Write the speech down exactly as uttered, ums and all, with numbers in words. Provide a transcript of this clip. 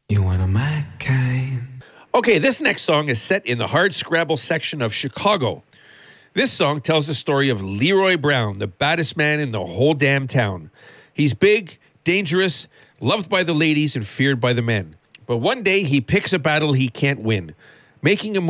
You one of my kind. Okay, this next song is set in the hardscrabble section of Chicago. This song tells the story of Leroy Brown, the baddest man in the whole damn town. He's big, dangerous, loved by the ladies, and feared by the men. But one day he picks a battle he can't win, making a